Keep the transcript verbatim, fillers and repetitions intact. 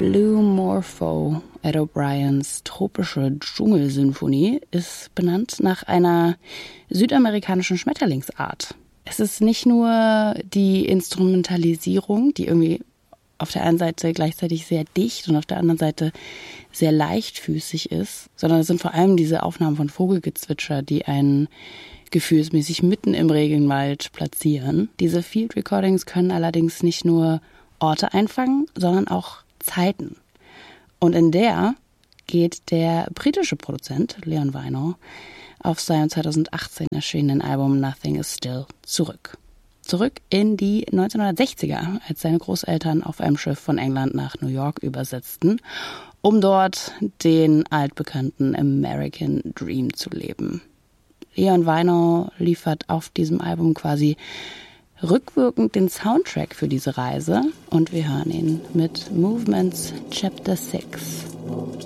Blue Morpho, Ed O'Briens tropische Dschungelsinfonie, ist benannt nach einer südamerikanischen Schmetterlingsart. Es ist nicht nur die Instrumentalisierung, die irgendwie auf der einen Seite gleichzeitig sehr dicht und auf der anderen Seite sehr leichtfüßig ist, sondern es sind vor allem diese Aufnahmen von Vogelgezwitscher, die einen gefühlsmäßig mitten im Regenwald platzieren. Diese Field Recordings können allerdings nicht nur Orte einfangen, sondern auch Zeiten. Und in der geht der britische Produzent Leon Weinau auf seinem zweitausendachtzehn erschienenen Album Nothing Is Still zurück. Zurück in die neunzehnhundertsechziger, als seine Großeltern auf einem Schiff von England nach New York übersetzten, um dort den altbekannten American Dream zu leben. Leon Weinau liefert auf diesem Album quasi rückwirkend den Soundtrack für diese Reise und wir hören ihn mit Movements Chapter six.